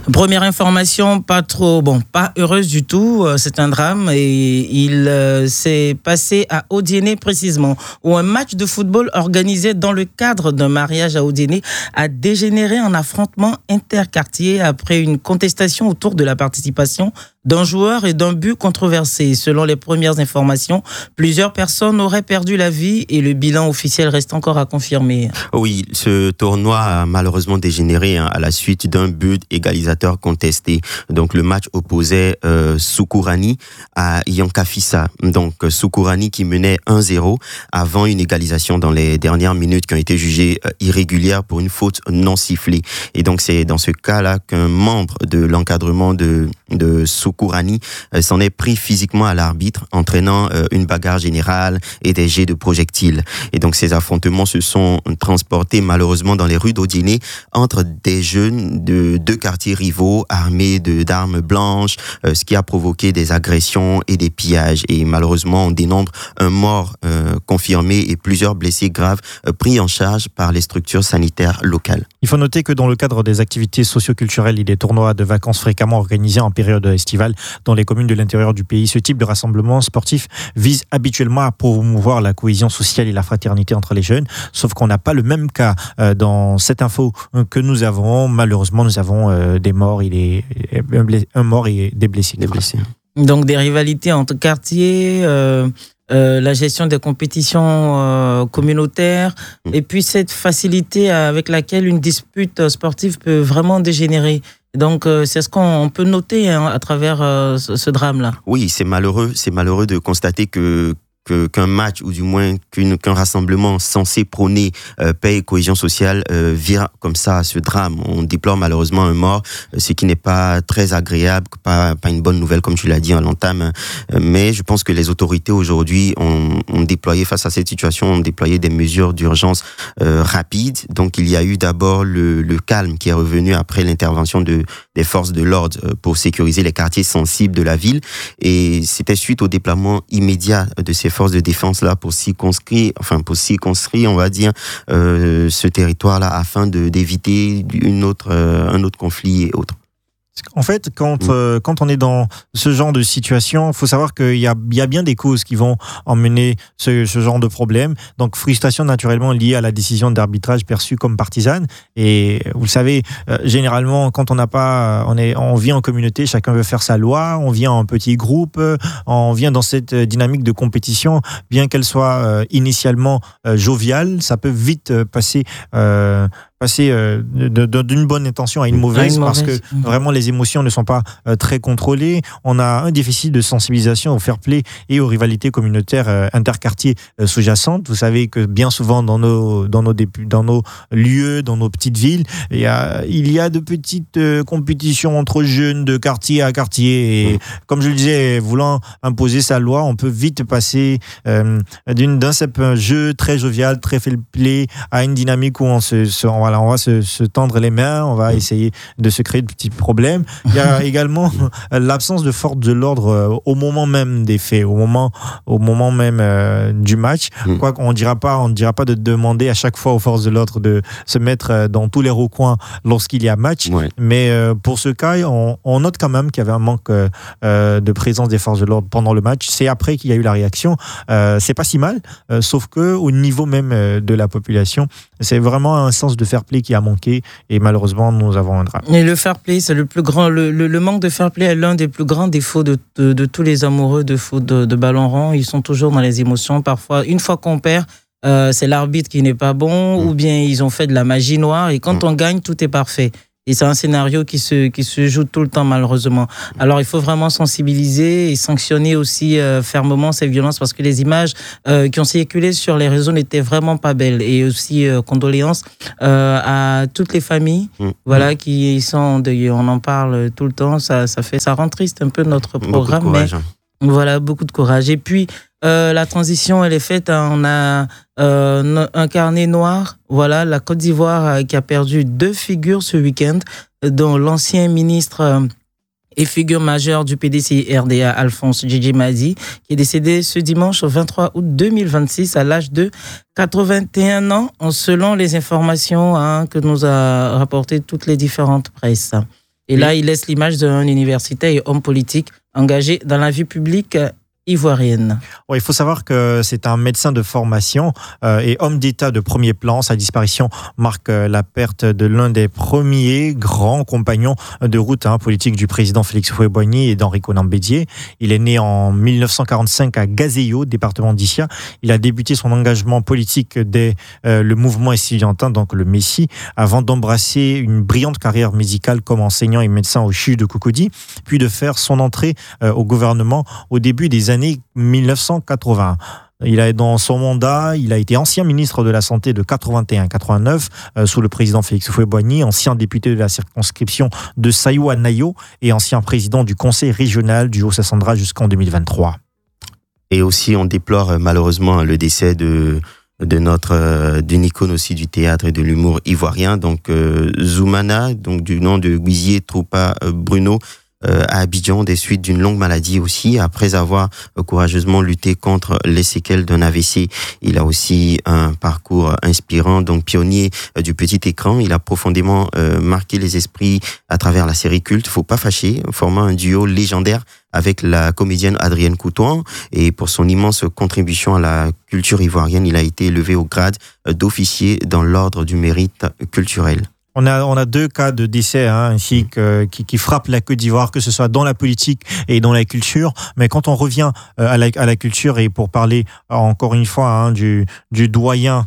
Première information, pas heureuse du tout. C'est un drame et il s'est passé à Odiéné précisément, où un match de football organisé dans le cadre d'un mariage à Odiéné a dégénéré en affrontement interquartier après une contestation autour de la participation d'un joueur et d'un but controversé. Selon les premières informations, plusieurs personnes auraient perdu la vie et le bilan officiel reste encore à confirmer. Oui, ce tournoi a malheureusement dégénéré à la suite d'un but égalisateur contesté. Donc le match opposait Soukourani à Yankafissa. Donc Soukourani qui menait 1-0 avant une égalisation dans les dernières minutes qui ont été jugées irrégulières pour une faute non sifflée. Et donc c'est dans ce cas-là qu'un membre de l'encadrement de Soukourani s'en est pris physiquement à l'arbitre, entraînant une bagarre générale et des jets de projectiles. Et donc ces affrontements se sont transportés malheureusement dans les rues d'Odiéné entre des jeunes de deux quartiers rivaux armés d'armes blanches, ce qui a provoqué des agressions et des pillages. Et malheureusement, on dénombre un mort confirmé et plusieurs blessés graves pris en charge par les structures sanitaires locales. Il faut noter que dans le cadre des activités socio-culturelles et des tournois de vacances fréquemment organisés en période estivale dans les communes de l'intérieur du pays, ce type de rassemblement sportif vise habituellement à promouvoir la cohésion sociale et la fraternité entre les jeunes, sauf qu'on n'a pas le même cas dans cette info que nous avons. Malheureusement, nous avons des morts un mort et des blessés. Donc des rivalités entre quartiers, la gestion des compétitions communautaires et puis cette facilité avec laquelle une dispute sportive peut vraiment dégénérer. Donc c'est ce qu'on peut noter à travers ce drame-là. Oui, c'est malheureux de constater qu'un match ou du moins qu'un rassemblement censé prôner paix et cohésion sociale vire comme ça à ce drame. On déplore malheureusement un mort, ce qui n'est pas très agréable, pas une bonne nouvelle comme tu l'as dit en l'entame. Mais je pense que les autorités aujourd'hui ont déployé face à cette situation, ont déployé des mesures d'urgence rapides. Donc il y a eu d'abord le calme qui est revenu après l'intervention des forces de l'ordre pour sécuriser les quartiers sensibles de la ville. Et c'était suite au déploiement immédiat de ces forces de défense là pour circonscrire, on va dire, ce territoire là afin d'éviter un autre conflit et autres. En fait, quand on est dans ce genre de situation, il faut savoir qu'il y a bien des causes qui vont emmener ce genre de problème. Donc, frustration naturellement liée à la décision d'arbitrage perçue comme partisane. Et vous le savez, généralement, quand on vit en communauté, chacun veut faire sa loi, on vient en petit groupe, on vient dans cette dynamique de compétition, bien qu'elle soit initialement joviale, ça peut vite passer d'une bonne intention à une mauvaise, parce que vraiment les émotions ne sont pas très contrôlées. On a un déficit de sensibilisation au fair play et aux rivalités communautaires interquartiers sous-jacentes. Vous savez que bien souvent dans nos lieux, dans nos petites villes, il y a de petites compétitions entre jeunes de quartier à quartier. Et comme je le disais, voulant imposer sa loi, on peut vite passer d'un simple jeu très jovial, très fair play à une dynamique où on va se tendre les mains, on va essayer de se créer de petits problèmes. Il y a également l'absence de force de l'ordre au moment même des faits, au moment même du match. Quoi qu'on dira pas de demander à chaque fois aux forces de l'ordre de se mettre dans tous les recoins lorsqu'il y a match. Ouais. Mais pour ce cas, on note quand même qu'il y avait un manque de présence des forces de l'ordre pendant le match. C'est après qu'il y a eu la réaction. C'est pas si mal, sauf que au niveau même de la population, c'est vraiment un sens de fair play qui a manqué et malheureusement nous avons un drame. Et le fair play, c'est le plus grand, le manque de fair play est l'un des plus grands défauts de tous les amoureux de foot, de ballon rond. Ils sont toujours dans les émotions. Parfois, une fois qu'on perd, c'est l'arbitre qui n'est pas bon ou bien ils ont fait de la magie noire et quand on gagne, tout est parfait. Et c'est un scénario qui se joue tout le temps, malheureusement. Alors, il faut vraiment sensibiliser et sanctionner aussi fermement ces violences parce que les images qui ont circulé sur les réseaux n'étaient vraiment pas belles. Et aussi, condoléances à toutes les familles qui sont endeuillées. On en parle tout le temps. Ça rend triste un peu notre programme. Beaucoup de courage, mais voilà, beaucoup de courage. Et puis, la transition, elle est faite. On a un carnet noir. Voilà, la Côte d'Ivoire qui a perdu 2 figures ce week-end, dont l'ancien ministre et figure majeure du PDC-RDA, Alphonse Djidji Madi, qui est décédé ce dimanche 23 août 2026 à l'âge de 81 ans, selon les informations que nous a rapportées toutes les différentes presses. Et là, il laisse l'image d'un universitaire et homme politique engagé dans la vie publique ivoirienne. Ouais, il faut savoir que c'est un médecin de formation et homme d'État de premier plan. Sa disparition marque la perte de l'un des premiers grands compagnons de route politique du président Félix Houphouët-Boigny et d'Henri Konan Bédié. Il est né en 1945 à Gazeyo, département d'Issia. Il a débuté son engagement politique dès le mouvement estudiantin, donc le Messi, avant d'embrasser une brillante carrière médicale comme enseignant et médecin au CHU de Cocody, puis de faire son entrée au gouvernement au début des années 1980. Dans son mandat, il a été ancien ministre de la Santé de 81 à 89 sous le président Félix Houphouët-Boigny, ancien député de la circonscription de Sayo à Nayo et ancien président du conseil régional du Haut-Sassandra jusqu'en 2023. Et aussi, on déplore malheureusement le décès d'une icône aussi du théâtre et de l'humour ivoirien, donc Zoumana, donc du nom de Guizier Troupa Bruno, à Abidjan des suites d'une longue maladie aussi. Après avoir courageusement lutté contre les séquelles d'un AVC, il a aussi un parcours inspirant, donc pionnier du petit écran. Il a profondément marqué les esprits à travers la série culte Faut pas fâcher, formant un duo légendaire avec la comédienne Adrienne Coutouan. Et pour son immense contribution à la culture ivoirienne, il a été élevé au grade d'officier dans l'ordre du mérite culturel. On a 2 cas de décès ainsi qui frappent la Côte d'Ivoire, que ce soit dans la politique et dans la culture. Mais quand on revient à la culture, et pour parler encore une fois du doyen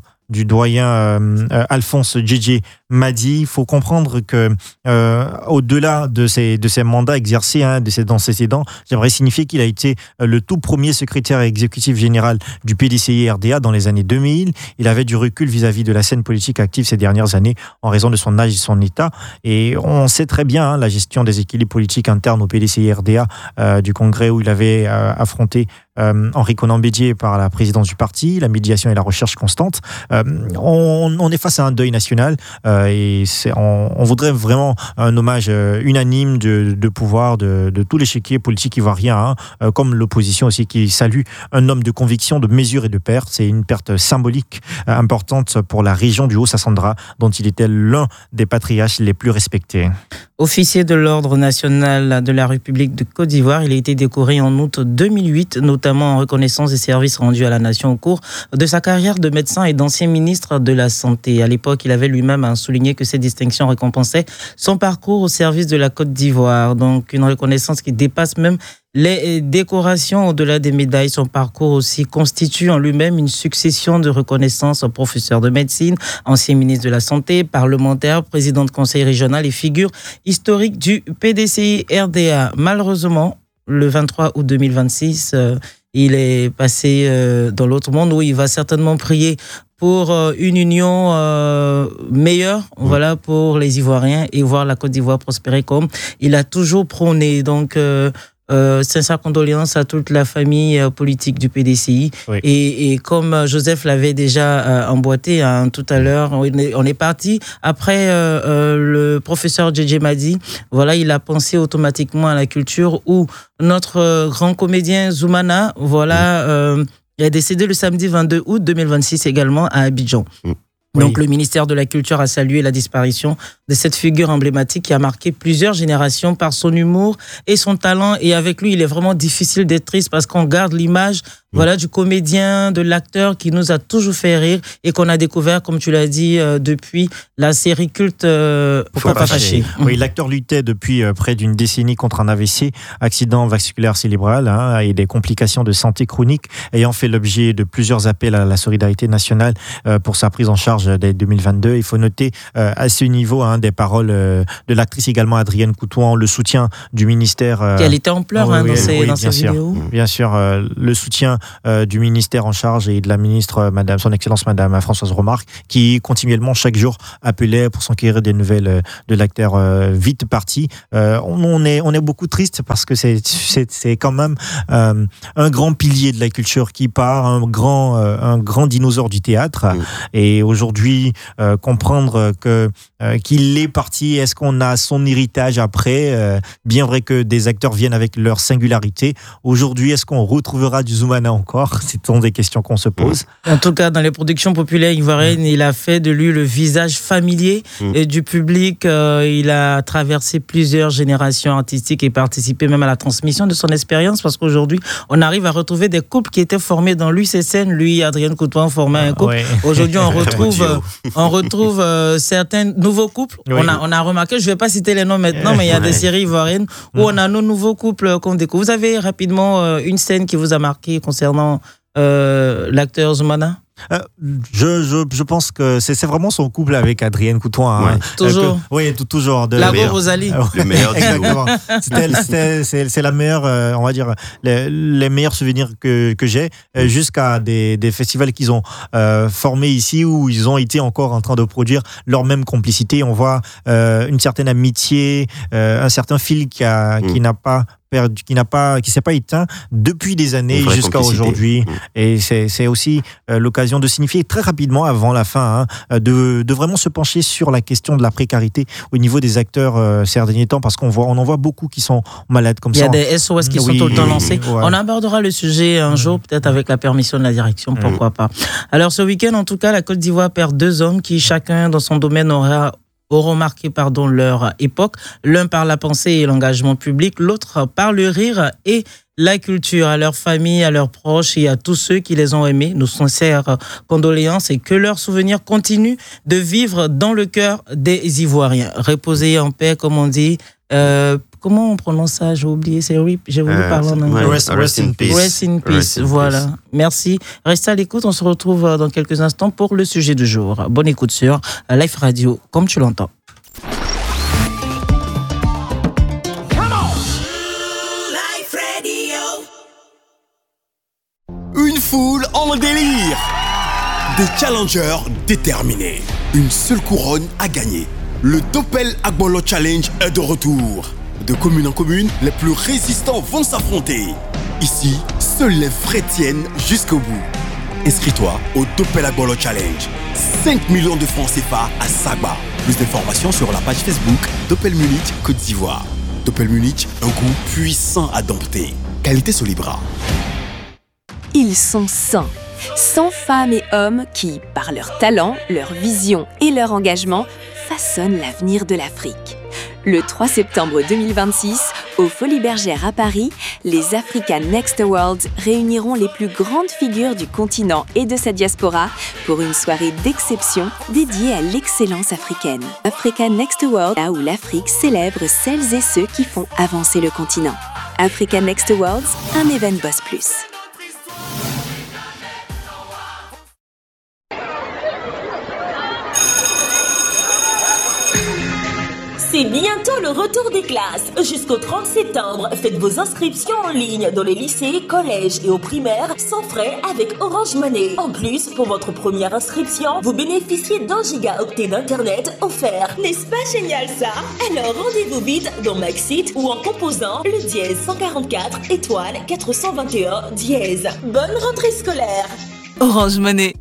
Alphonse Djedje Madi, il faut comprendre que au-delà de ses mandats exercés, de ses antécédents, j'aimerais signifier qu'il a été le tout premier secrétaire exécutif général du PDCI-RDA dans les années 2000. Il avait du recul vis-à-vis de la scène politique active ces dernières années en raison de son âge et son état. Et on sait très bien la gestion des équilibres politiques internes au PDCI-RDA du congrès où il avait affronté Henri Konan Bédié par la présidence du parti, la médiation et la recherche constante. On est face à un deuil national et on voudrait vraiment un hommage unanime de pouvoir de tous les chéquiers politiques ivoiriens, comme l'opposition aussi, qui salue un homme de conviction, de mesure et de perte. C'est une perte symbolique importante pour la région du Haut-Sassandra, dont il était l'un des patriarches les plus respectés. Officier de l'Ordre national de la République de Côte d'Ivoire, il a été décoré en août 2008, notamment en reconnaissance des services rendus à la nation au cours de sa carrière de médecin et d'ancien ministre de la Santé. À l'époque, il avait lui-même souligné que ces distinctions récompensaient son parcours au service de la Côte d'Ivoire. Donc, une reconnaissance qui dépasse même les décorations au-delà des médailles. Son parcours aussi constitue en lui-même une succession de reconnaissances. Professeur de médecine, ancien ministre de la Santé, parlementaire, président de conseil régional et figure historique du PDCI-RDA. Malheureusement, le 23 août 2026, il est passé dans l'autre monde, où il va certainement prier pour une union meilleure, voilà, pour les Ivoiriens, et voir la Côte d'Ivoire prospérer comme il a toujours prôné. Donc, sincères condoléances à toute la famille politique du PDCI. Oui. Et comme Joseph l'avait déjà emboîté tout à l'heure, on est parti après le professeur Djedje Madi. Voilà, il a pensé automatiquement à la culture, où notre grand comédien Zoumana, voilà, il est décédé le samedi 22 août 2026 également à Abidjan. Donc, le ministère de la Culture a salué la disparition de cette figure emblématique qui a marqué plusieurs générations par son humour et son talent. Et avec lui, il est vraiment difficile d'être triste, parce qu'on garde l'image, voilà, du comédien, de l'acteur qui nous a toujours fait rire et qu'on a découvert, comme tu l'as dit, depuis la série culte Faut pas fâcher. Oui, l'acteur luttait depuis près d'une décennie contre un AVC, accident vasculaire cérébral, et des complications de santé chronique, ayant fait l'objet de plusieurs appels à la solidarité nationale pour sa prise en charge dès 2022. Il faut noter à ce niveau des paroles de l'actrice également Adrienne Coutouan, le soutien du ministère. Elle était en pleurs dans ses vidéos. Bien sûr, le soutien du ministère en charge et de la ministre, son Excellence Madame Françoise Remarque, qui continuellement chaque jour appelait pour s'enquérir des nouvelles de l'acteur vite parti. On est beaucoup triste, parce que c'est quand même un grand pilier de la culture qui part, un grand dinosaure du théâtre. Et aujourd'hui, aujourd'hui, comprendre qu'il est parti. Est-ce qu'on a son héritage après? Bien vrai que des acteurs viennent avec leur singularité. Aujourd'hui, est-ce qu'on retrouvera du Zoumana encore? Ce sont des questions qu'on se pose. En tout cas, dans les productions populaires ivoiriennes, il a fait de lui le visage familier du public. Il a traversé plusieurs générations artistiques et participé même à la transmission de son expérience, parce qu'aujourd'hui, on arrive à retrouver des couples qui étaient formés dans l'UCSN. Lui et Adrienne Coutoin formaient un couple. Aujourd'hui, on retrouve certains nouveaux couples. On a remarqué, je ne vais pas citer les noms maintenant, mais il y a des séries ivoiriennes où on a nos nouveaux couples qu'on découvre. Vous avez rapidement une scène qui vous a marqué concernant l'acteur Zoumana? Je pense que c'est vraiment son couple avec Adrienne Coutoin. Hein, toujours. Toujours. La Rosalie. Le meilleur exactement. C'est la meilleure, on va dire, les meilleurs souvenirs que j'ai, jusqu'à des festivals qu'ils ont formés ici, où ils ont été encore en train de produire leur même complicité. On voit une certaine amitié, un certain fil qui s'est pas éteint depuis des années jusqu'à aujourd'hui. Et c'est aussi l'occasion de signifier très rapidement avant la fin, de vraiment se pencher sur la question de la précarité au niveau des acteurs ces derniers temps, parce qu'on en voit beaucoup qui sont malades comme ça. Il y a des SOS qui sont tout le temps lancés. On abordera le sujet un jour, peut-être avec la permission de la direction, pourquoi pas. Alors ce week-end, en tout cas, la Côte d'Ivoire perd 2 hommes qui, chacun dans son domaine, auront marqué leur époque, l'un par la pensée et l'engagement public, l'autre par le rire et la culture. À leurs familles, à leurs proches et à tous ceux qui les ont aimés, nos sincères condoléances, et que leurs souvenirs continuent de vivre dans le cœur des Ivoiriens. Reposez en paix, comme on dit. Comment on prononce ça? J'ai oublié. J'ai voulu parler en anglais. Rest in peace. Rest in peace. Voilà. Merci. Restez à l'écoute. On se retrouve dans quelques instants pour le sujet du jour. Bonne écoute sur Life Radio, comme tu l'entends. Une foule en délire. Des challengers déterminés. Une seule couronne à gagner. Le Doppel Agbolo Challenge est de retour. De commune en commune, les plus résistants vont s'affronter. Ici, seuls les vrais tiennent jusqu'au bout. Inscris-toi au Doppel Agbolo Challenge. 5 millions de francs CFA à Sagba. Plus d'informations sur la page Facebook Doppel Munich Côte d'Ivoire. Doppel Munich, un goût puissant à dompter. Qualité Solibra. Ils sont 100 femmes et hommes qui, par leur talent, leur vision et leur engagement, façonnent l'avenir de l'Afrique. Le 3 septembre 2026, au Folies Bergères à Paris, les Africa Next Awards réuniront les plus grandes figures du continent et de sa diaspora pour une soirée d'exception dédiée à l'excellence africaine. Africa Next Awards, là où l'Afrique célèbre celles et ceux qui font avancer le continent. Africa Next Awards, un événement Boss Plus. C'est bientôt le retour des classes. Jusqu'au 30 septembre, faites vos inscriptions en ligne dans les lycées, collèges et aux primaires sans frais avec Orange Money. En plus, pour votre première inscription, vous bénéficiez d'1 gigaoctet d'internet offert. N'est-ce pas génial ça? Alors rendez-vous vite dans Maxit ou en composant le dièse 144 étoile 421 dièse. Bonne rentrée scolaire. Orange Money.